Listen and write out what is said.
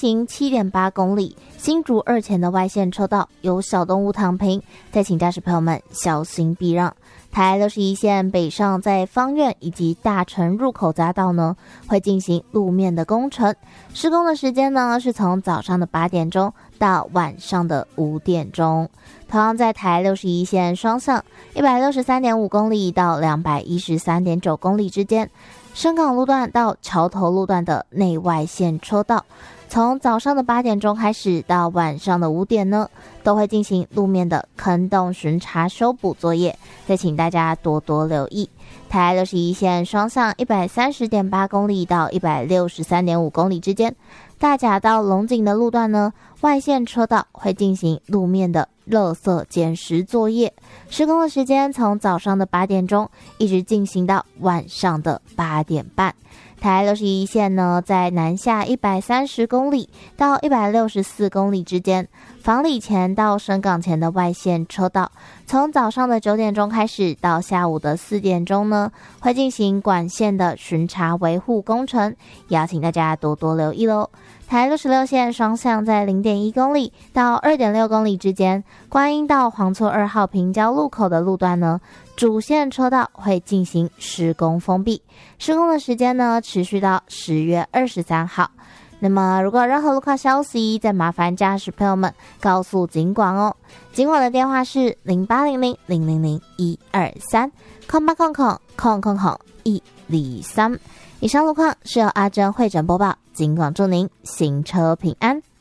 行 7.8 公里，新竹2前的外线车道有小动物躺平，再请驾驶朋友们小心避让。台61线北上在芳苑以及大城入口匝道呢，会进行路面的工程，施工的时间呢是从早上的8点钟到晚上的5点钟。同样在台61线双向 163.5 公里到 213.9 公里之间，深港路段到桥头路段的内外线车道，从早上的8点钟开始到晚上的5点呢，都会进行路面的坑洞巡查修补作业，再请大家多多留意。台61线双向 130.8 公里到 163.5 公里之间，大甲到龙井的路段呢，外线车道会进行路面的垃圾捡拾作业，施工的时间从早上的8点钟一直进行到晚上的8点半。台61线呢，在南下130公里到164公里之间，房里前到深港前的外线车道，从早上的9点钟开始到下午的4点钟呢，会进行管线的巡查维护工程，也要请大家多多留意咯。台66线双向在 0.1 公里到 2.6 公里之间，观音到黄厝2号平交路口的路段呢，主线车道会进行施工封闭，施工的时间呢持续到10月23号。那么如果有任何路况消息，再麻烦驾驶朋友们告诉警管哦。警管的电话是0800000123 0800000123。以上路况是由阿珍会诊播报，警管祝您行车平安。